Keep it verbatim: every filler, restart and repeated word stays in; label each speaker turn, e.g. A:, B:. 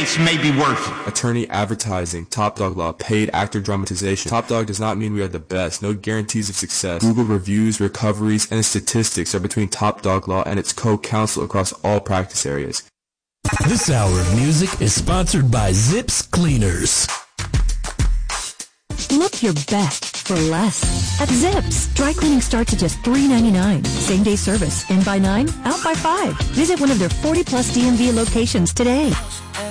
A: case may be worth it.
B: Attorney advertising, Top Dog Law, paid actor dramatization. Top Dog does not mean we are the best. No guarantees of success. Google reviews, recoveries, and statistics are between Top Dog Law and its co-counsel across all practice areas.
C: This hour of music is sponsored by Zips Cleaners.
D: Look your best for less at Zips. Dry cleaning starts at just three ninety-nine. Same day service. In by nine, out by five. Visit one of their forty plus D M V locations today.